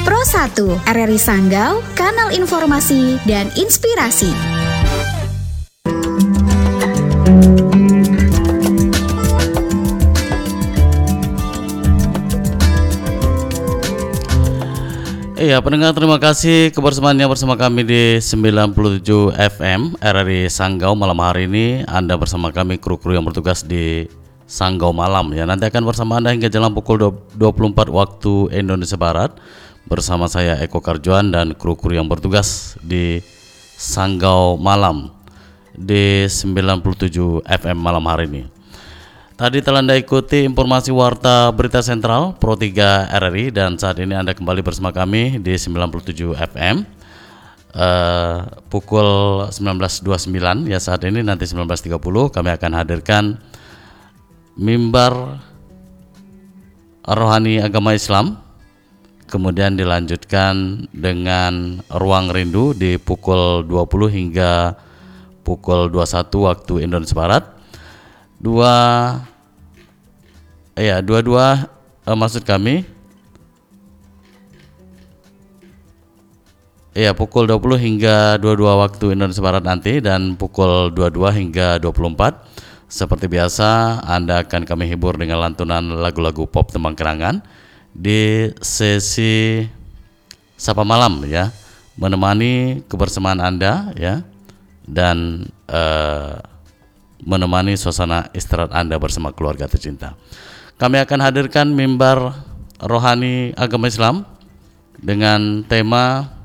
Pro 1 RRI Sanggau, kanal informasi dan inspirasi. Iya, pendengar, terima kasih kebersamaannya bersama kami di 97 FM RRI Sanggau. Malam hari ini Anda bersama kami, kru-kru yang bertugas di Sanggau Malam ya. Nanti akan bersama Anda hingga jam pukul 24 waktu Indonesia Barat bersama saya Eko Karjuan dan kru-kru yang bertugas di Sanggau Malam di 97 FM malam hari ini. Tadi telah Anda ikuti informasi Warta Berita Sentral Pro 3 RRI, dan saat ini Anda kembali bersama kami di 97 FM pukul 19.29 ya. Saat ini nanti 19.30 kami akan hadirkan mimbar rohani agama Islam, kemudian dilanjutkan dengan ruang rindu di pukul 20 hingga pukul 21 waktu Indonesia Barat. Pukul 20 hingga 22 waktu Indonesia Barat nanti, dan pukul 22 hingga 24 seperti biasa Anda akan kami hibur dengan lantunan lagu-lagu pop tembang kenangan di sesi Sapa Malam ya, menemani kebersamaan Anda ya, dan menemani suasana istirahat Anda bersama keluarga tercinta. Kami akan hadirkan mimbar rohani agama Islam dengan tema